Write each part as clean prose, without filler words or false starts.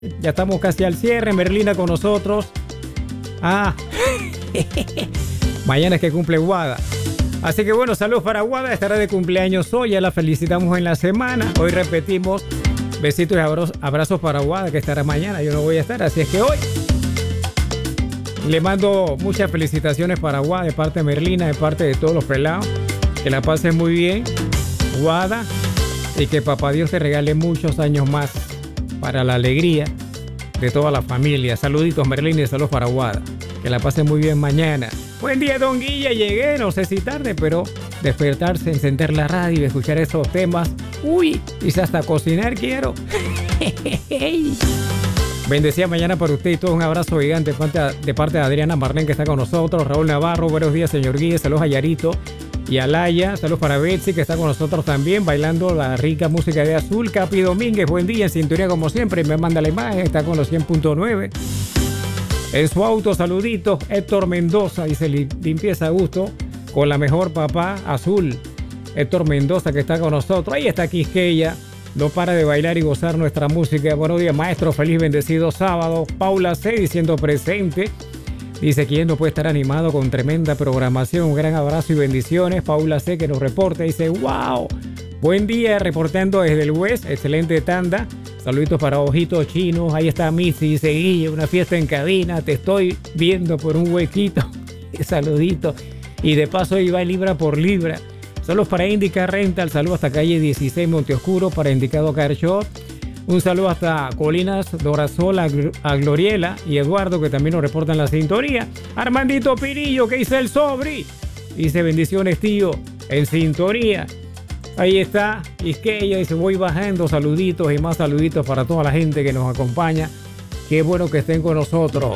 Ya estamos casi al cierre. Merlina con nosotros. Ah, mañana es que cumple Guada. Así que bueno, saludos para Guada. Estará de cumpleaños hoy. Ya la felicitamos en la semana. Hoy repetimos. Besitos y abrazos para Guada, que estará mañana. Yo no voy a estar, así es que hoy le mando muchas felicitaciones para Guada de parte de Merlina, de parte de todos los pelados. Que la pasen muy bien, Guada, y que papá Dios te regale muchos años más para la alegría de toda la familia. Saluditos, Merlina, y saludos para Guada. Que la pasen muy bien mañana. Buen día, don Guilla. Llegué, no sé si tarde, pero despertarse, encender la radio y escuchar esos temas. Uy, quizás hasta cocinar quiero. Bendecida mañana para usted y todo. Un abrazo gigante de parte de Adriana Marlén, que está con nosotros. Raúl Navarro, buenos días, señor Guille. Saludos a Yarito y a Laya. Saludos para Betsy, que está con nosotros también, bailando la rica música de Azul. Capi Domínguez, buen día, en sintonía como siempre. Me manda la imagen, está con los 100.9. En su auto, saluditos. Héctor Mendoza dice: limpieza a gusto con la mejor papá Azul. Héctor Mendoza, que está con nosotros. Ahí está Quisqueya. No para de bailar y gozar nuestra música. Buenos días, maestro. Feliz bendecido sábado. Paula C. diciendo presente. Dice: ¿quién no puede estar animado con tremenda programación? Un gran abrazo y bendiciones. Paula C. que nos reporta. Dice: wow. Buen día, reportando desde el West. Excelente tanda. Saluditos para Ojitos Chinos. Ahí está Missy. Dice: Guille, una fiesta en cabina. Te estoy viendo por un huequito. Saludito. Y de paso ahí va libra por libra. Saludos para Indica Rental. Saludos hasta calle 16 Monteoscuro para Indicado Car Shop. Un saludo hasta Colinas Dorasol a Gloriela y Eduardo, que también nos reportan la sintonía. Armandito Pirillo, que dice el sobri. Dice: bendiciones, tío, en sintonía. Ahí está Isqueya, dice: voy bajando. Saluditos y más saluditos para toda la gente que nos acompaña. Qué bueno que estén con nosotros.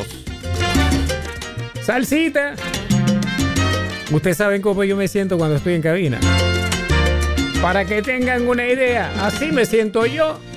Salsita. Ustedes saben cómo yo me siento cuando estoy en cabina. Para que tengan una idea, así me siento yo.